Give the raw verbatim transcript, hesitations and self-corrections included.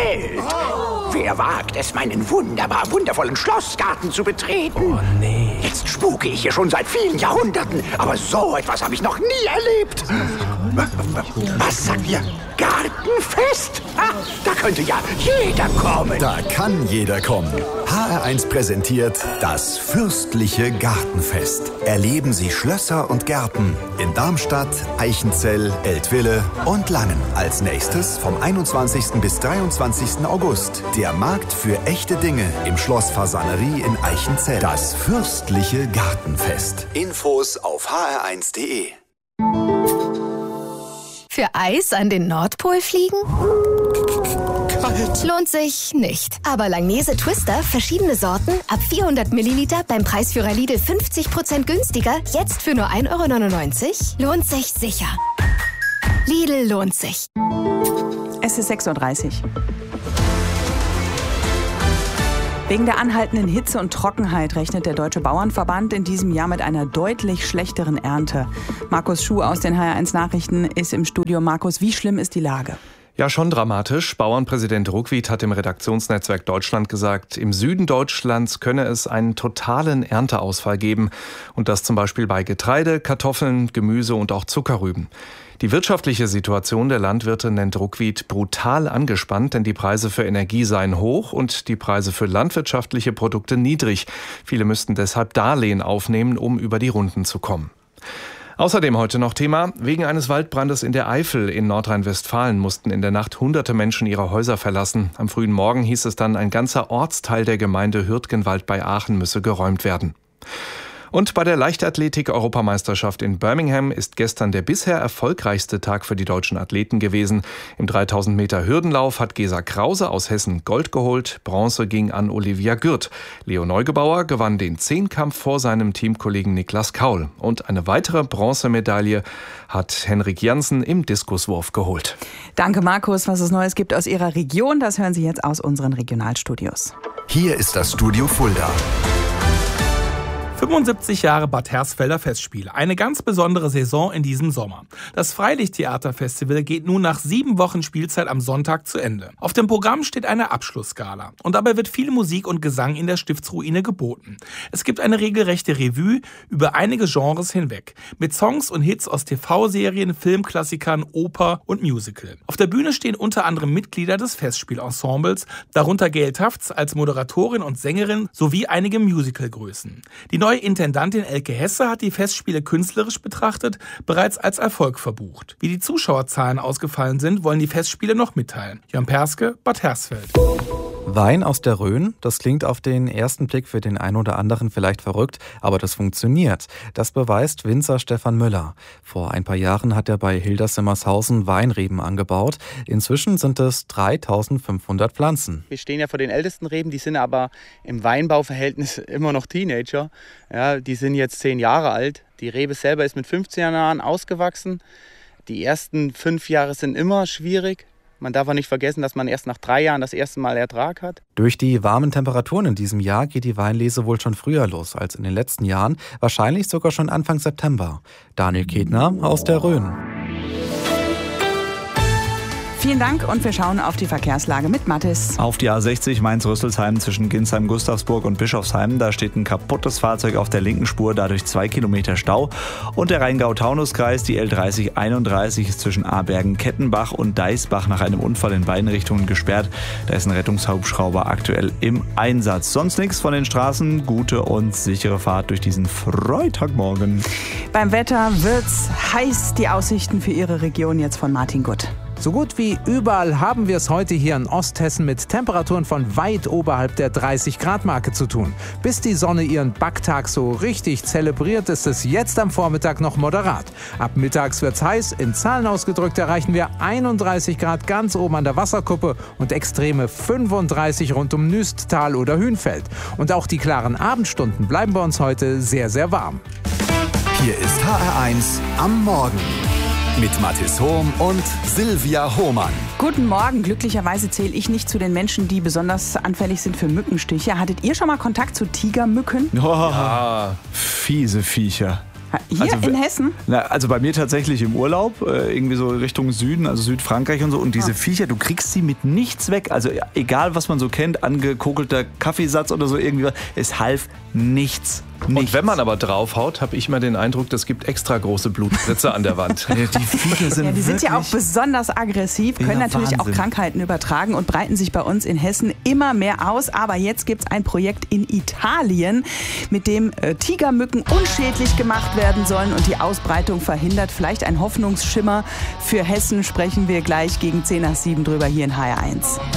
Welt. Oh. Wer wagt es, meinen wunderbar wundervollen Schlossgarten zu betreten? Oh, nee. Jetzt spuke ich hier schon seit vielen Jahrhunderten, aber so etwas habe ich noch nie erlebt. Was sagt ihr? Gartenfest? Ah, da könnte ja jeder kommen. Da kann jeder kommen. H R eins präsentiert das fürstliche Gartenfest. Erleben Sie Schlösser und Gärten in Darmstadt, Eichenzell, Eltville und Langen. Als nächstes vom einundzwanzigsten bis dreiundzwanzigsten August der Markt für echte Dinge im Schloss Fasanerie in Eichenzell. Das fürstliche Gartenfest. Infos auf h r eins punkt d e. Für Eis an den Nordpol fliegen? Kalt. Lohnt sich nicht. Aber Langnese Twister, verschiedene Sorten, ab vierhundert Milliliter beim Preisführer Lidl fünfzig Prozent günstiger, jetzt für nur ein Euro neunundneunzig, lohnt sich sicher. Lidl lohnt sich. Es ist sechs Uhr dreißig. Wegen der anhaltenden Hitze und Trockenheit rechnet der Deutsche Bauernverband in diesem Jahr mit einer deutlich schlechteren Ernte. Markus Schuh aus den H R eins Nachrichten ist im Studio. Markus, wie schlimm ist die Lage? Ja, schon dramatisch. Bauernpräsident Ruckwied hat im Redaktionsnetzwerk Deutschland gesagt, im Süden Deutschlands könne es einen totalen Ernteausfall geben. Und das zum Beispiel bei Getreide, Kartoffeln, Gemüse und auch Zuckerrüben. Die wirtschaftliche Situation der Landwirte nennt Ruckwied brutal angespannt, denn die Preise für Energie seien hoch und die Preise für landwirtschaftliche Produkte niedrig. Viele müssten deshalb Darlehen aufnehmen, um über die Runden zu kommen. Außerdem heute noch Thema: Wegen eines Waldbrandes in der Eifel in Nordrhein-Westfalen mussten in der Nacht hunderte Menschen ihre Häuser verlassen. Am frühen Morgen hieß es dann, ein ganzer Ortsteil der Gemeinde Hürtgenwald bei Aachen müsse geräumt werden. Und bei der Leichtathletik-Europameisterschaft in Birmingham ist gestern der bisher erfolgreichste Tag für die deutschen Athleten gewesen. Im dreitausend Meter Hürdenlauf hat Gesa Krause aus Hessen Gold geholt. Bronze ging an Olivia Gürt. Leo Neugebauer gewann den Zehnkampf vor seinem Teamkollegen Niklas Kaul. Und eine weitere Bronzemedaille hat Henrik Janssen im Diskuswurf geholt. Danke, Markus. Was es Neues gibt aus Ihrer Region, das hören Sie jetzt aus unseren Regionalstudios. Hier ist das Studio Fulda. fünfundsiebzig Jahre Bad Hersfelder Festspiele. Eine ganz besondere Saison in diesem Sommer. Das Freilichttheaterfestival geht nun nach sieben Wochen Spielzeit am Sonntag zu Ende. Auf dem Programm steht eine Abschlussgala. Und dabei wird viel Musik und Gesang in der Stiftsruine geboten. Es gibt eine regelrechte Revue über einige Genres hinweg. Mit Songs und Hits aus T V-Serien, Filmklassikern, Oper und Musical. Auf der Bühne stehen unter anderem Mitglieder des Festspielensembles, darunter Gail Tafts als Moderatorin und Sängerin sowie einige Musicalgrößen. Die neue Intendantin Elke Hesse hat die Festspiele künstlerisch betrachtet bereits als Erfolg verbucht. Wie die Zuschauerzahlen ausgefallen sind, wollen die Festspiele noch mitteilen. Jörn Perske, Bad Hersfeld. Wein aus der Rhön, das klingt auf den ersten Blick für den einen oder anderen vielleicht verrückt, aber das funktioniert. Das beweist Winzer Stefan Müller. Vor ein paar Jahren hat er bei Hildersimmershausen Weinreben angebaut. Inzwischen sind es dreitausendfünfhundert Pflanzen. Wir stehen ja vor den ältesten Reben, die sind aber im Weinbauverhältnis immer noch Teenager. Ja, die sind jetzt zehn Jahre alt. Die Rebe selber ist mit fünfzehn Jahren ausgewachsen. Die ersten fünf Jahre sind immer schwierig. Man darf auch nicht vergessen, dass man erst nach drei Jahren das erste Mal Ertrag hat. Durch die warmen Temperaturen in diesem Jahr geht die Weinlese wohl schon früher los als in den letzten Jahren, wahrscheinlich sogar schon Anfang September. Daniel Ketner aus der Rhön. Vielen Dank und wir schauen auf die Verkehrslage mit Mathis. Auf die A sechzig Mainz-Rüsselsheim zwischen Ginsheim-Gustavsburg und Bischofsheim. Da steht ein kaputtes Fahrzeug auf der linken Spur, dadurch zwei Kilometer Stau. Und der Rheingau-Taunus-Kreis, die L dreißig einunddreißig ist zwischen Abergen-Kettenbach und Deisbach nach einem Unfall in beiden Richtungen gesperrt. Da ist ein Rettungshubschrauber aktuell im Einsatz. Sonst nichts von den Straßen. Gute und sichere Fahrt durch diesen Freitagmorgen. Beim Wetter wird's heiß. Die Aussichten für Ihre Region jetzt von Martin Gutt. So gut wie überall haben wir es heute hier in Osthessen mit Temperaturen von weit oberhalb der dreißig Grad Marke zu tun. Bis die Sonne ihren Backtag so richtig zelebriert, ist es jetzt am Vormittag noch moderat. Ab mittags wird's heiß. In Zahlen ausgedrückt erreichen wir einunddreißig Grad ganz oben an der Wasserkuppe und extreme fünfunddreißig rund um Nüsttal oder Hünfeld. Und auch die klaren Abendstunden bleiben bei uns heute sehr, sehr warm. Hier ist H R eins am Morgen. Mit Mathis Hohm und Silvia Hohmann. Guten Morgen. Glücklicherweise zähle ich nicht zu den Menschen, die besonders anfällig sind für Mückenstiche. Hattet ihr schon mal Kontakt zu Tigermücken? Oh, ja, fiese Viecher. Hier also, in Hessen? Na, also bei mir tatsächlich im Urlaub, äh, irgendwie so Richtung Süden, also Südfrankreich und so. Und diese ah. Viecher, du kriegst sie mit nichts weg. Also egal, was man so kennt, angekokelter Kaffeesatz oder so irgendwie, es half nichts. Nichts. Und wenn man aber draufhaut, habe ich mal den Eindruck, das gibt extra große Blutspritze an der Wand. Ja, die Viecher sind ja, die sind ja auch besonders aggressiv, können ja, natürlich Wahnsinn. auch Krankheiten übertragen und breiten sich bei uns in Hessen immer mehr aus. Aber jetzt gibt es ein Projekt in Italien, mit dem äh, Tigermücken unschädlich gemacht werden sollen und die Ausbreitung verhindert. Vielleicht ein Hoffnungsschimmer für Hessen, sprechen wir gleich gegen zehn nach sieben drüber hier in H R eins.